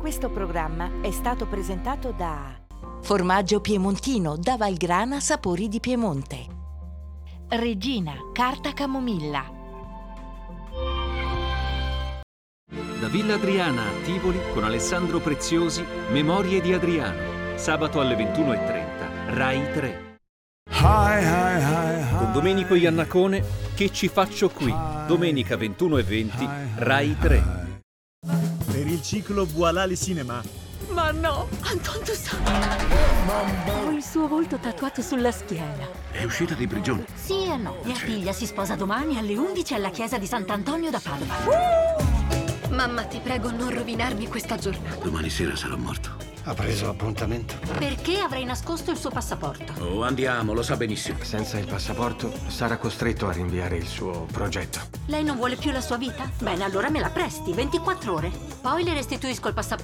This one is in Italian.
Questo programma è stato presentato da Formaggio piemontino da Valgrana, sapori di Piemonte. Regina, carta camomilla. Da Villa Adriana a Tivoli con Alessandro Preziosi, Memorie di Adriano. Sabato alle 21:30, Rai 3. Con Domenico Iannacone, Che ci faccio qui? Domenica 21:20, Rai 3. Per il ciclo Voilà le Cinema. Ma no, Anton Toussaint! Ho il suo volto tatuato sulla schiena. È uscita di prigione. Sì e no. Mia figlia si sposa domani alle 11 alla chiesa di Sant'Antonio da Padova. Mamma, ti prego, non rovinarmi questa giornata. Domani sera sarà morto. Ha preso appuntamento? Perché avrei nascosto il suo passaporto? Oh, andiamo, lo sa benissimo. Senza il passaporto sarà costretto a rinviare il suo progetto. Lei non vuole più la sua vita? Bene, allora me la presti, 24 ore. Poi le restituisco il passaporto